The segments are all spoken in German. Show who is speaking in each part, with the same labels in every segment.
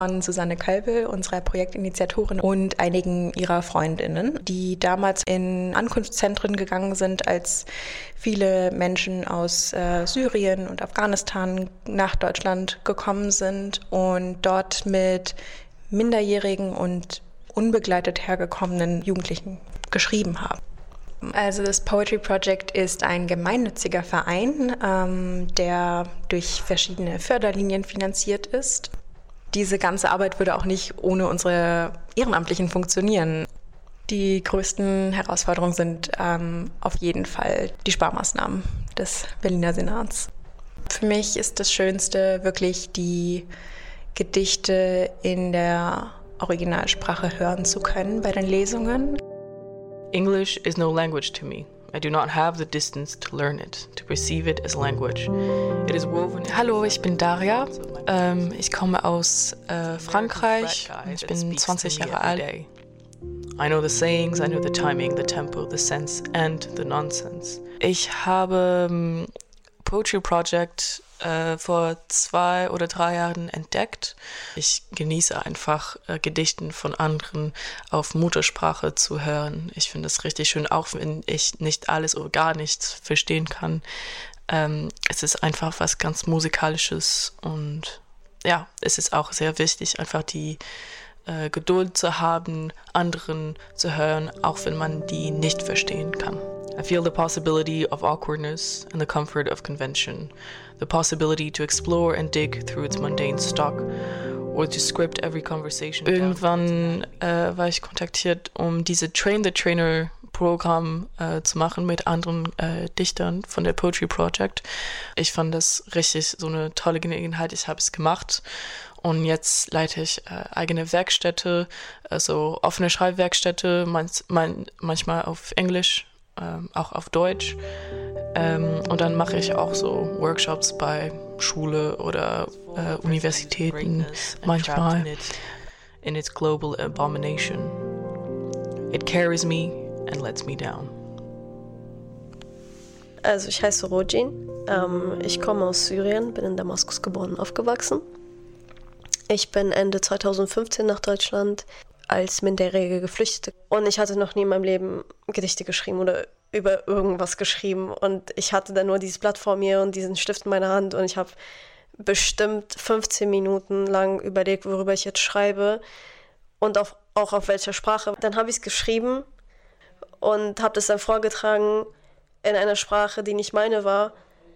Speaker 1: Von Susanne Kölbel, unserer Projektinitiatorin, und einigen ihrer Freundinnen, die damals in Ankunftszentren gegangen sind, als viele Menschen aus Syrien und Afghanistan nach Deutschland gekommen sind und dort mit minderjährigen und unbegleitet hergekommenen Jugendlichen geschrieben haben. Also das Poetry Project ist ein gemeinnütziger Verein, der durch verschiedene Förderlinien finanziert ist. Diese ganze Arbeit würde auch nicht ohne unsere Ehrenamtlichen funktionieren. Die größten Herausforderungen sind auf jeden Fall die Sparmaßnahmen des Berliner Senats. Für mich ist das Schönste wirklich, die Gedichte in der Originalsprache hören zu können bei den Lesungen.
Speaker 2: English is no language to me. I do not have the distance to learn it, to perceive it as language. It is woven.
Speaker 3: Hallo, ich bin Daria. Ich komme aus Frankreich. Ich bin 20 Jahre alt.
Speaker 2: I know the sayings, I know the timing, the tempo, the sense and the nonsense.
Speaker 3: Ich habe Poetry Project vor 2 oder 3 Jahren entdeckt.
Speaker 2: Ich genieße einfach Gedichten von anderen auf Muttersprache zu hören. Ich finde es richtig schön, auch wenn ich nicht alles oder gar nichts verstehen kann. Es ist einfach was ganz Musikalisches und ja, es ist auch sehr wichtig, einfach die Geduld zu haben, anderen zu hören, auch wenn man die nicht verstehen kann. I feel the possibility of awkwardness and the comfort of convention, the possibility to explore and dig through its mundane stock, or to script every conversation.
Speaker 3: Irgendwann war ich kontaktiert, um diese Train-the-Trainer-Programm zu machen mit anderen Dichtern von der Poetry Project. Ich fand das richtig so eine tolle Gelegenheit. Ich habe es gemacht. Und jetzt leite ich eigene Werkstätte, also offene Schreibwerkstätte, manchmal auf Englisch, auch auf Deutsch. Und dann mache ich auch so Workshops bei Schule oder Universitäten manchmal.
Speaker 2: In its global abomination. It carries me and lets me down.
Speaker 4: Also ich heiße Rojin. Ich komme aus Syrien, bin in Damaskus geboren und aufgewachsen. Ich bin Ende 2015 nach Deutschland als minderjährige Geflüchtete. Und ich hatte noch nie in meinem Leben Gedichte geschrieben oder über irgendwas geschrieben. Und ich hatte dann nur dieses Blatt vor mir und diesen Stift in meiner Hand. Und ich habe bestimmt 15 Minuten lang überlegt, worüber ich jetzt schreibe und auch auf welcher Sprache. Dann habe ich es geschrieben und habe das dann vorgetragen in einer Sprache, die nicht meine war.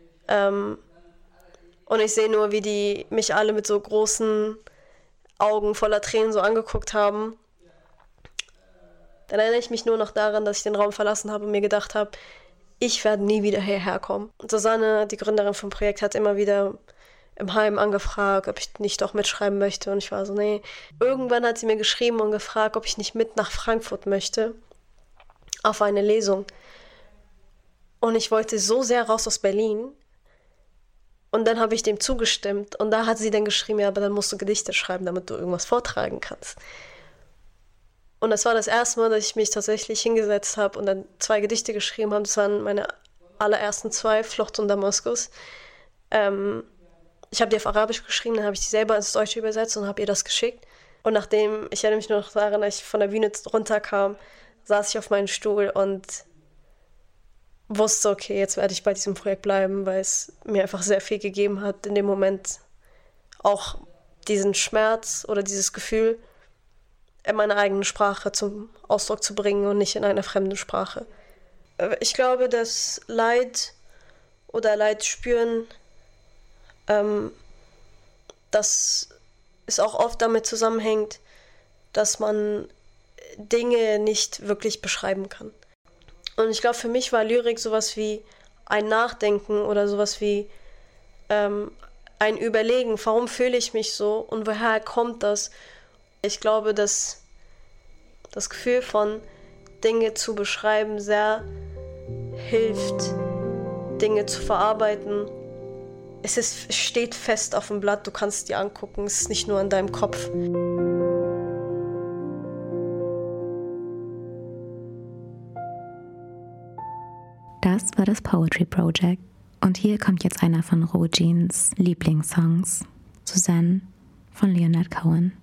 Speaker 4: Und ich sehe nur, wie die mich alle mit so großen Augen voller Tränen so angeguckt haben. Dann erinnere ich mich nur noch daran, dass ich den Raum verlassen habe und mir gedacht habe, ich werde nie wieder hierher kommen. Und Susanne, die Gründerin vom Projekt, hat immer wieder im Heim angefragt, ob ich nicht doch mitschreiben möchte. Und ich war so, nee. Irgendwann hat sie mir geschrieben und gefragt, ob ich nicht mit nach Frankfurt möchte auf eine Lesung. Und ich wollte so sehr raus aus Berlin. Und dann habe ich dem zugestimmt. Und da hat sie dann geschrieben, ja, aber dann musst du Gedichte schreiben, damit du irgendwas vortragen kannst. Und das war das erste Mal, dass ich mich tatsächlich hingesetzt habe und dann 2 Gedichte geschrieben habe. Das waren meine allerersten 2, Flucht und Damaskus. Ich habe die auf Arabisch geschrieben, dann habe ich die selber ins Deutsche übersetzt und habe ihr das geschickt. Und nachdem, ich erinnere mich nur noch daran, dass ich von der Bühne runterkam, saß ich auf meinem Stuhl und wusste, okay, jetzt werde ich bei diesem Projekt bleiben, weil es mir einfach sehr viel gegeben hat, in dem Moment auch diesen Schmerz oder dieses Gefühl in meiner eigenen Sprache zum Ausdruck zu bringen und nicht in einer fremden Sprache. Ich glaube, dass Leid oder Leid spüren, dass es auch oft damit zusammenhängt, dass man Dinge nicht wirklich beschreiben kann. Und ich glaube, für mich war Lyrik sowas wie ein Nachdenken oder sowas wie ein Überlegen, warum fühle ich mich so und woher kommt das? Ich glaube, dass das Gefühl von Dinge zu beschreiben sehr hilft, Dinge zu verarbeiten. Es steht fest auf dem Blatt, du kannst es dir angucken, es ist nicht nur in deinem Kopf.
Speaker 5: Das war das Poetry Project. Und hier kommt jetzt einer von Rojins Lieblingssongs, Suzanne von Leonard Cohen.